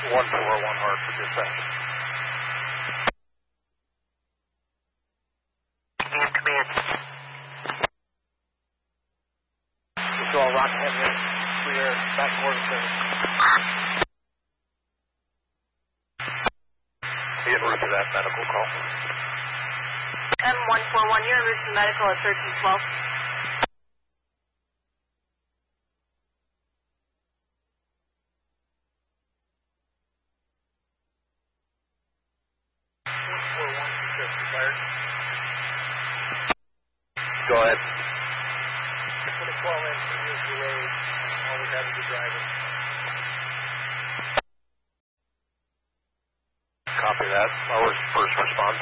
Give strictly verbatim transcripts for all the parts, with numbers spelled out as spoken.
one four one hard for dispatch. Command, command. Control, Rockingham here. Clear, back quarter service. Be en route to that medical call. M one four one, you're en route to medical at thirteen twelve. Go ahead. Put a call in for use the road, and all we have is the driver. Copy that. Our first response.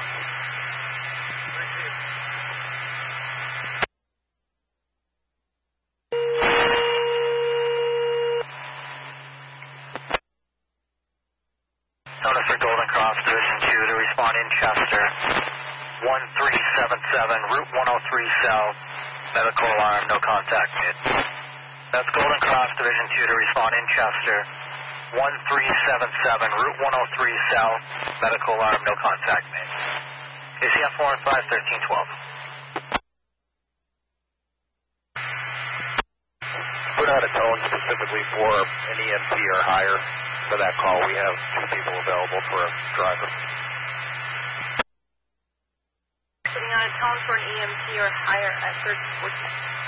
Notice for Golden Cross Division two to respond in Chester. one three seven seven, Route one oh three South, medical alarm, no contact made. That's Golden Cross Division two to respond in Chester. one three seven seven, Route one oh three South, medical alarm, no contact made. A C M four one five, thirteen twelve. Put out a tone specifically for an E M T or higher for that call. We have two people available for a driver. Putting on a tone for an E M T or higher at thirteen fourteen.